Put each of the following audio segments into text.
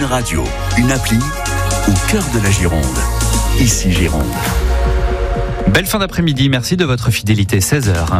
radio, une appli au cœur de la Gironde. Ici Gironde. Belle fin d'après-midi, merci de votre fidélité, 16h.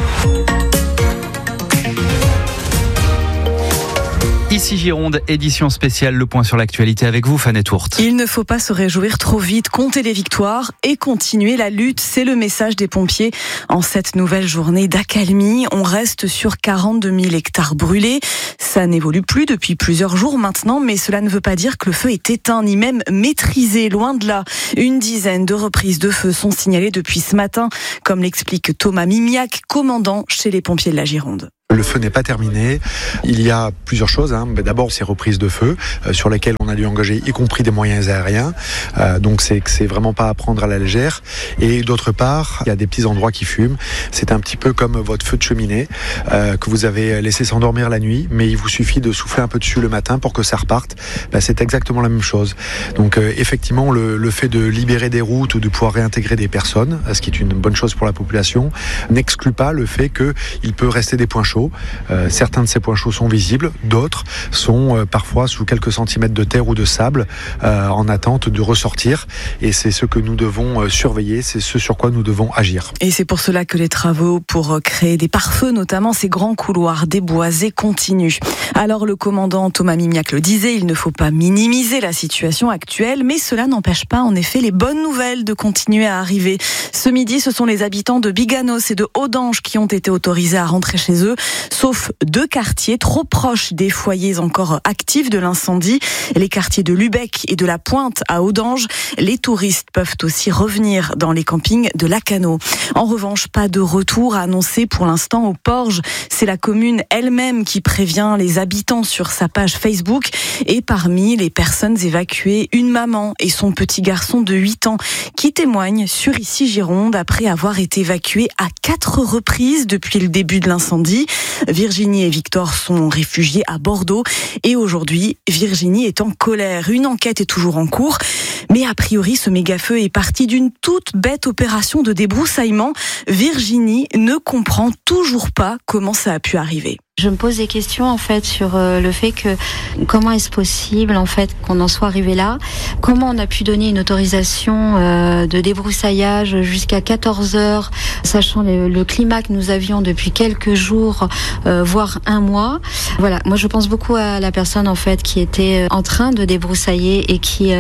Ici Gironde, édition spéciale, le point sur l'actualité avec vous, Fanny Tourte. Il ne faut pas se réjouir trop vite, compter les victoires et continuer la lutte. C'est le message des pompiers en cette nouvelle journée d'accalmie. On reste sur 42 000 hectares brûlés. Ça n'évolue plus depuis plusieurs jours maintenant, mais cela ne veut pas dire que le feu est éteint, ni même maîtrisé, loin de là. Une dizaine de reprises de feu sont signalées depuis ce matin, comme l'explique Thomas Mimiac, commandant chez les pompiers de la Gironde. Le feu n'est pas terminé. Il y a plusieurs choses. D'abord, ces reprises de feu sur lesquelles on a dû engager, y compris des moyens aériens. Donc, c'est vraiment pas à prendre à la légère. Et d'autre part, il y a des petits endroits qui fument. C'est un petit peu comme votre feu de cheminée que vous avez laissé s'endormir la nuit, mais il vous suffit de souffler un peu dessus le matin pour que ça reparte. C'est exactement la même chose. Donc, effectivement, le fait de libérer des routes ou de pouvoir réintégrer des personnes, ce qui est une bonne chose pour la population, n'exclut pas le fait qu'il peut rester des points chauds. Certains de ces points chauds sont visibles, d'autres sont parfois sous quelques centimètres de terre ou de sable en attente de ressortir, et c'est ce que nous devons surveiller, c'est ce sur quoi nous devons agir. Et c'est pour cela que les travaux pour créer des pare-feux, notamment ces grands couloirs déboisés, continuent. Alors le commandant Thomas Mimiac le disait, il ne faut pas minimiser la situation actuelle, mais cela n'empêche pas en effet les bonnes nouvelles de continuer à arriver. Ce midi, ce sont les habitants de Biganos et de Audange qui ont été autorisés à rentrer chez eux, sauf 2 quartiers trop proches des foyers encore actifs de l'incendie, les quartiers de Lubec et de la Pointe à Audange. Les touristes peuvent aussi revenir dans les campings de Lacano. En revanche, pas de retour à annoncer pour l'instant au Porge. C'est la commune elle-même qui prévient les habitants sur sa page Facebook. Et parmi les personnes évacuées, une maman et son petit garçon de 8 ans qui témoignent sur Ici Gironde après avoir été évacués à 4 reprises depuis le début de l'incendie. Virginie et Victor sont réfugiés à Bordeaux et aujourd'hui, Virginie est en colère. Une enquête est toujours en cours, mais a priori, ce méga-feu est parti d'une toute bête opération de débroussaillement. Virginie ne comprend toujours pas comment ça a pu arriver. Je me pose des questions en fait sur le fait que comment est-ce possible en fait qu'on en soit arrivé là. Comment on a pu donner une autorisation de débroussaillage jusqu'à 14 heures, sachant le climat que nous avions depuis quelques jours, voire un mois. Voilà, moi je pense beaucoup à la personne en fait qui était en train de débroussailler et qui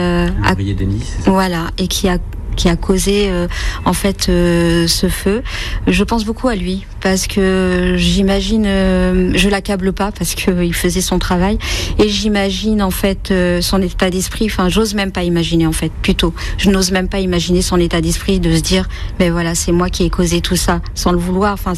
voilà, et qui a causé en fait ce feu. Je pense beaucoup à lui parce que j'imagine, je l'accable pas parce que il faisait son travail et j'imagine en fait son état d'esprit. Enfin, j'ose même pas imaginer en fait. Plutôt, je n'ose même pas imaginer son état d'esprit de se dire, mais voilà, c'est moi qui ai causé tout ça sans le vouloir. Enfin,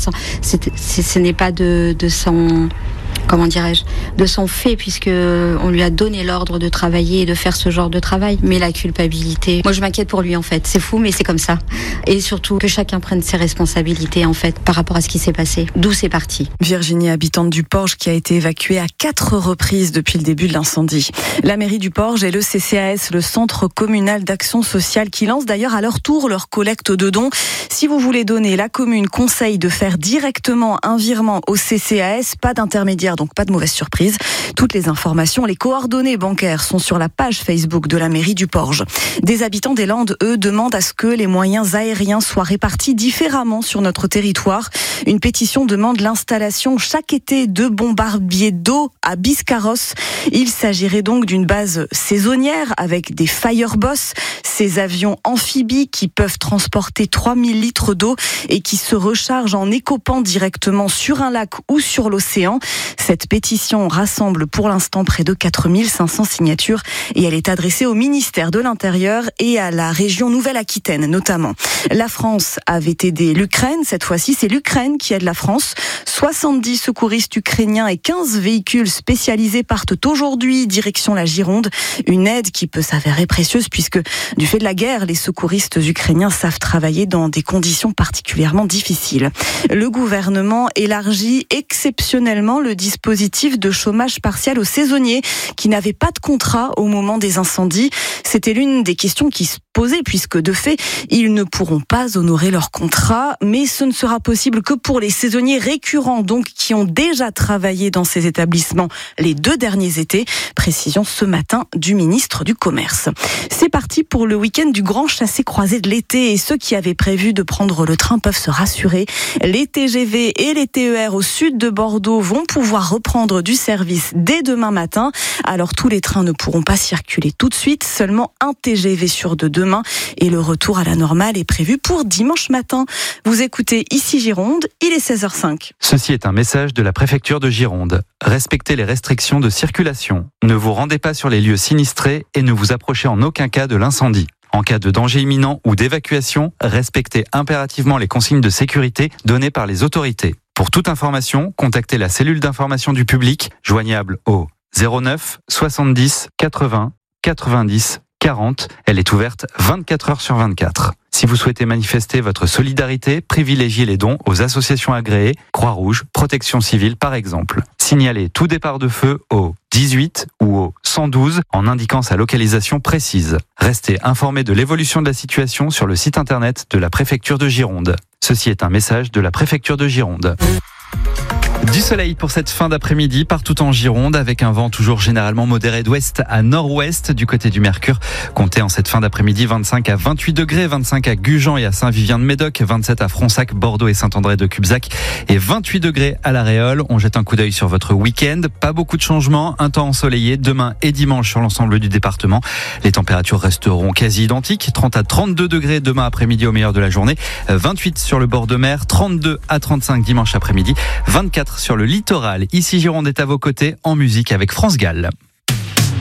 ce n'est pas de son. Comment dirais-je, de son fait, puisque on lui a donné l'ordre de travailler et de faire ce genre de travail. Mais la culpabilité, moi je m'inquiète pour lui en fait. C'est fou, mais c'est comme ça. Et surtout que chacun prenne ses responsabilités en fait par rapport à ce qui s'est passé. D'où c'est parti. Virginie, habitante du Porge, qui a été évacuée à 4 reprises depuis le début de l'incendie. La mairie du Porge et le CCAS, le Centre communal d'action sociale, qui lance d'ailleurs à leur tour leur collecte de dons. Si vous voulez donner, la commune conseille de faire directement un virement au CCAS, pas d'intermédiaire, donc pas de mauvaise surprise. Toutes les informations, les coordonnées bancaires sont sur la page Facebook de la mairie du Porge. Des habitants des Landes, eux, demandent à ce que les moyens aériens soient répartis différemment sur notre territoire. Une pétition demande l'installation chaque été de bombardiers d'eau à Biscarrosse. Il s'agirait donc d'une base saisonnière avec des Fireboss, ces avions amphibies qui peuvent transporter 3000 litres d'eau et qui se rechargent en écopant directement sur un lac ou sur l'océan. Cette pétition rassemble pour l'instant près de 4500 signatures et elle est adressée au ministère de l'Intérieur et à la région Nouvelle-Aquitaine notamment. La France avait aidé l'Ukraine, cette fois-ci c'est l'Ukraine qui aide la France. 70 secouristes ukrainiens et 15 véhicules spécialisés partent aujourd'hui direction la Gironde. Une aide qui peut s'avérer précieuse puisque du fait de la guerre, les secouristes ukrainiens savent travailler dans des conditions particulièrement difficiles. Le gouvernement élargit exceptionnellement le dispositif de chômage partiel aux saisonniers qui n'avaient pas de contrat au moment des incendies. C'était l'une des questions qui se posé puisque de fait, ils ne pourront pas honorer leur contrat. Mais ce ne sera possible que pour les saisonniers récurrents, donc qui ont déjà travaillé dans ces établissements les 2 derniers étés. Précision ce matin du ministre du Commerce. C'est parti pour le week-end du grand chassé-croisé de l'été et ceux qui avaient prévu de prendre le train peuvent se rassurer. Les TGV et les TER au sud de Bordeaux vont pouvoir reprendre du service dès demain matin. Alors tous les trains ne pourront pas circuler tout de suite, seulement un TGV sur 2 demain et le retour à la normale est prévu pour dimanche matin. Vous écoutez Ici Gironde, il est 16h05. Ceci est un message de la préfecture de Gironde. Respectez les restrictions de circulation. Ne vous rendez pas sur les lieux sinistrés et ne vous approchez en aucun cas de l'incendie. En cas de danger imminent ou d'évacuation, respectez impérativement les consignes de sécurité données par les autorités. Pour toute information, contactez la cellule d'information du public, joignable au 09 70 80 90 40. Elle est ouverte 24 heures sur 24. Si vous souhaitez manifester votre solidarité, privilégiez les dons aux associations agréées, Croix-Rouge, Protection Civile par exemple. Signalez tout départ de feu au 18 ou au 112 en indiquant sa localisation précise. Restez informés de l'évolution de la situation sur le site internet de la préfecture de Gironde. Ceci est un message de la préfecture de Gironde. Du soleil pour cette fin d'après-midi partout en Gironde avec un vent toujours généralement modéré d'ouest à nord-ouest du côté du Mercure. Comptez en cette fin d'après-midi 25 à 28 degrés, 25 à Gujan et à Saint-Vivien-de-Médoc, 27 à Fronsac, Bordeaux et Saint-André-de-Cubzac et 28 degrés à La Réole. On jette un coup d'œil sur votre week-end. Pas beaucoup de changements, un temps ensoleillé demain et dimanche sur l'ensemble du département. Les températures resteront quasi identiques, 30 à 32 degrés demain après-midi au meilleur de la journée, 28 sur le bord de mer, 32 à 35 dimanche après-midi, 24 sur le littoral. Ici Gironde est à vos côtés en musique avec France Gall.